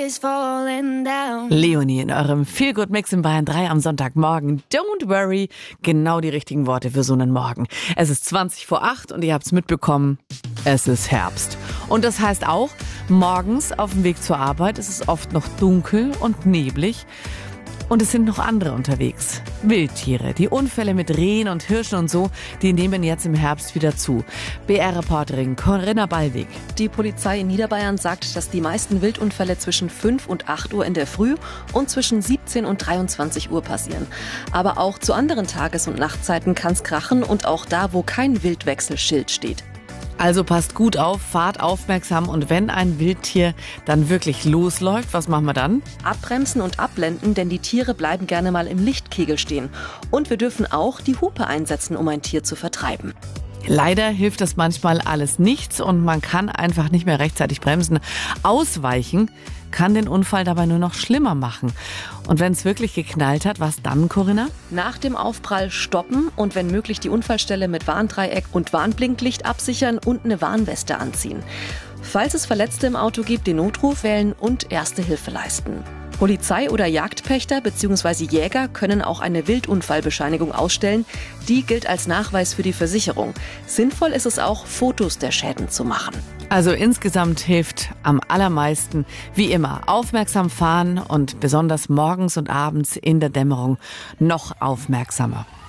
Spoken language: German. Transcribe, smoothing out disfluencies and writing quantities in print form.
is falling down. Leonie in eurem Feel-Good-Mix in Bayern 3 am Sonntagmorgen. Don't worry, genau die richtigen Worte für so einen Morgen. Es ist 20:08 und ihr habt's mitbekommen, es ist Herbst. Und das heißt auch, morgens auf dem Weg zur Arbeit ist es oft noch dunkel und neblig. Und es sind noch andere unterwegs. Wildtiere. Die Unfälle mit Rehen und Hirschen und so, die nehmen jetzt im Herbst wieder zu. BR-Reporterin Corinna Ballweg. Die Polizei in Niederbayern sagt, dass die meisten Wildunfälle zwischen 5 und 8 Uhr in der Früh und zwischen 17 und 23 Uhr passieren. Aber auch zu anderen Tages- und Nachtzeiten kann es krachen und auch da, wo kein Wildwechselschild steht. Also passt gut auf, fahrt aufmerksam und wenn ein Wildtier dann wirklich losläuft, was machen wir dann? Abbremsen und abblenden, denn die Tiere bleiben gerne mal im Lichtkegel stehen. Und wir dürfen auch die Hupe einsetzen, um ein Tier zu vertreiben. Leider hilft das manchmal alles nichts und man kann einfach nicht mehr rechtzeitig bremsen. Ausweichen kann den Unfall dabei nur noch schlimmer machen. Und wenn es wirklich geknallt hat, was dann, Corinna? Nach dem Aufprall stoppen und wenn möglich die Unfallstelle mit Warndreieck und Warnblinklicht absichern und eine Warnweste anziehen. Falls es Verletzte im Auto gibt, den Notruf wählen und Erste Hilfe leisten. Polizei oder Jagdpächter bzw. Jäger können auch eine Wildunfallbescheinigung ausstellen. Die gilt als Nachweis für die Versicherung. Sinnvoll ist es auch, Fotos der Schäden zu machen. Also insgesamt hilft am allermeisten, wie immer, aufmerksam fahren und besonders morgens und abends in der Dämmerung noch aufmerksamer.